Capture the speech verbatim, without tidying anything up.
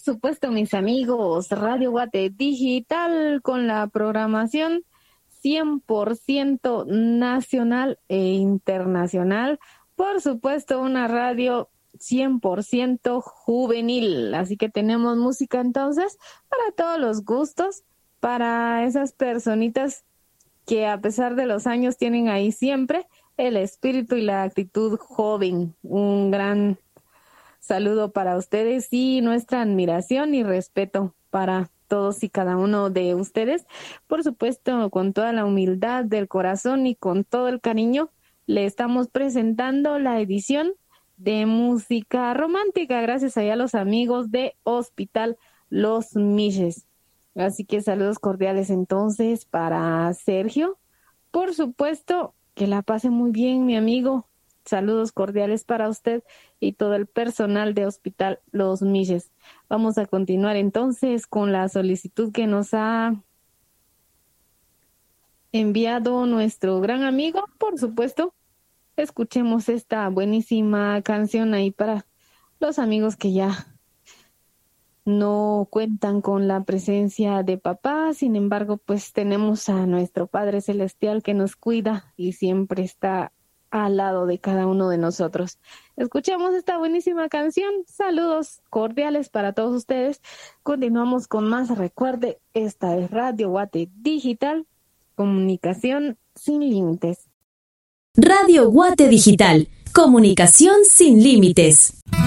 supuesto, mis amigos, Radio Guate Digital con la programación cien por ciento nacional e internacional. Por supuesto, una radio cien por ciento juvenil. Así que tenemos música entonces para todos los gustos, para esas personitas que a pesar de los años tienen ahí siempre el espíritu y la actitud joven. Un gran saludo para ustedes y nuestra admiración y respeto para todos y cada uno de ustedes. Por supuesto, con toda la humildad del corazón y con todo el cariño, le estamos presentando la edición de música romántica, gracias allá a los amigos de Hospital Los Milles. Así que saludos cordiales entonces para Sergio. Por supuesto, que la pase muy bien, mi amigo. Saludos cordiales para usted y todo el personal de Hospital Los Milles. Vamos a continuar entonces con la solicitud que nos ha enviado nuestro gran amigo. Por supuesto, escuchemos esta buenísima canción ahí para los amigos que ya no cuentan con la presencia de papá. Sin embargo, pues tenemos a nuestro Padre Celestial que nos cuida y siempre está al lado de cada uno de nosotros. Escuchemos esta buenísima canción. Saludos cordiales para todos ustedes. Continuamos con más. Recuerde, esta es Radio Guate Digital, comunicación sin límites. Radio Guate Digital, comunicación sin límites.